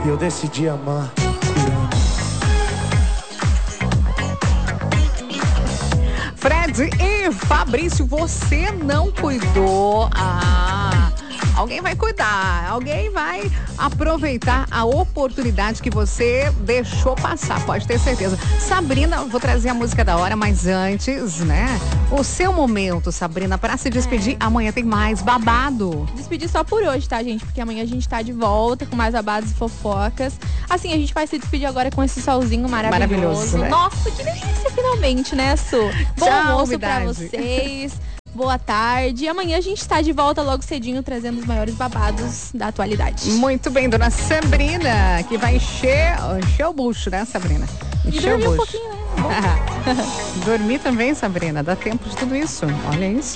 E eu decidi amar. Fred e Fabrício, você não cuidou. Alguém vai cuidar, alguém vai aproveitar a oportunidade que você deixou passar, pode ter certeza. Sabrina, vou trazer a música da hora, mas antes, né? O seu momento, Sabrina, para se despedir. Amanhã tem mais babado. Despedir só por hoje, tá, gente? Porque amanhã a gente tá de volta com mais babados e fofocas. Assim, a gente vai se despedir agora com esse solzinho maravilhoso. Né? Nossa, que delícia, finalmente, né, Su? Bom almoço pra vocês. Boa tarde. Amanhã a gente tá de volta logo cedinho, trazendo os maiores babados da atualidade. Muito bem, dona Sabrina, que vai encher o bucho, né, Sabrina? Encher o bucho. Um pouquinho, né? Dormir também, Sabrina, dá tempo de tudo isso. Olha isso.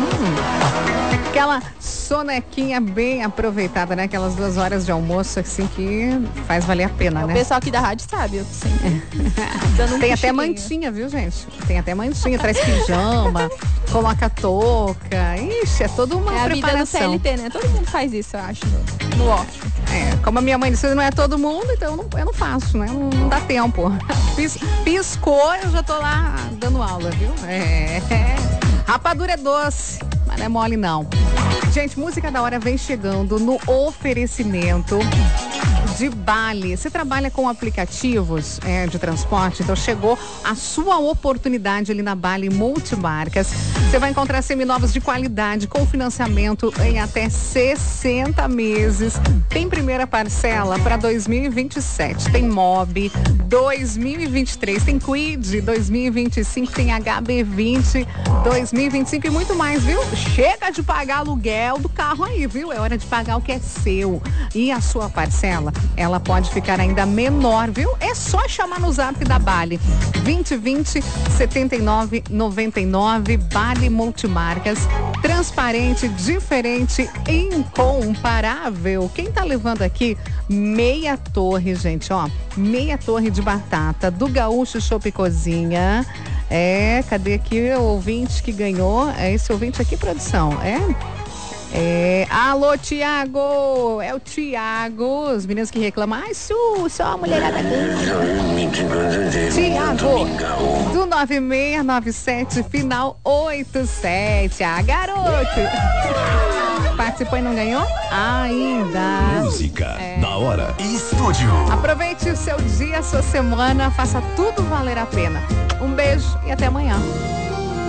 Aquela sonequinha bem aproveitada, né? Aquelas 2 horas de almoço, assim, que faz valer a pena, né? O pessoal aqui da rádio sabe, eu sempre dando um Tem até mantinha, viu, gente? Tem até mantinha, traz pijama, coloca touca. Ixi, é toda uma preparação. A vida do CLT, né? Todo mundo faz isso, eu acho, no off. Como a minha mãe disse, não é todo mundo, então eu não faço, né? Não dá tempo. Piscou, eu já tô lá dando aula, viu? Rapadura é doce, mas não é mole não. Gente, música da hora vem chegando no oferecimento de Bali. Você trabalha com aplicativos de transporte, então chegou a sua oportunidade ali na Bali Multimarcas. Você vai encontrar seminovos de qualidade com financiamento em até 60 meses. Tem primeira parcela para 2027, tem Mob 2023, tem Quid 2025, tem HB20 2025 e muito mais, viu? Chega de pagar aluguel do carro aí, viu? É hora de pagar o que é seu. E a sua parcela, ela pode ficar ainda menor, viu? É só chamar no zap da Bali. 2020 7999 Bali Multimarcas. Transparente, diferente, incomparável. Quem tá levando aqui? Meia torre, gente, ó. Meia torre de batata do Gaúcho Chopp Cozinha. Cadê aqui o ouvinte que ganhou? É esse ouvinte aqui, produção? Alô, Tiago! É o Tiago. Os meninos que reclamam. Ai, só a mulherada Tiago, do 9697, final 87. Garoto! Participou e não ganhou? Ainda. Música da hora. Estúdio. Aproveite o seu dia, a sua semana. Faça tudo valer a pena. Um beijo e até amanhã.